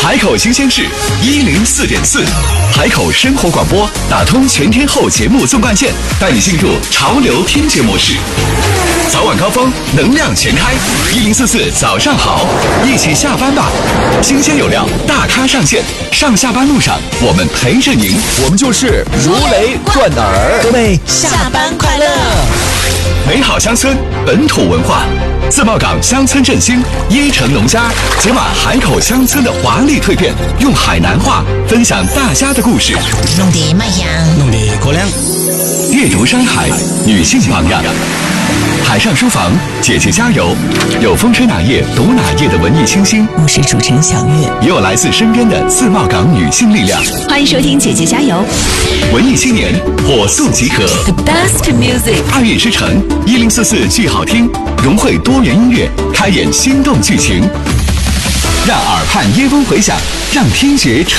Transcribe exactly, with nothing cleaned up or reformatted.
海口新鲜事一零四点四，海口生活广播打通全天候节目纵贯线，带你进入潮流听觉模式。早晚高峰，能量全开，一零四四早上好，一起下班吧。新鲜有料，大咖上线，上下班路上我们陪着您， 我们就是如雷贯耳。 各位下班快乐！ 美好乡村，本土文化。自贸港乡村振兴，一城农家解码海口乡村的华丽蜕变，用海南话分享大家的故事， 弄得卖香， 弄得可亮。 阅读山海，女性榜样。海上书房，姐姐加油！有风吹哪页读哪页的文艺清新， 我是主持人小月， 也有来自身边的自贸港女性力量。 欢迎收听姐姐加油！ 文艺青年火速集合 ，The best music， 二月之城一零四四剧好听，融汇多元音乐，开演心动剧情，让耳畔耶风回响，让听觉